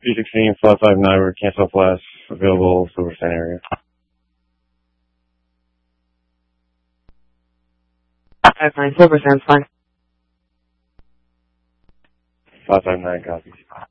B16 559, we're cancel flash available Silver Sand area. 559 Silver Sand's fine. 559 copies.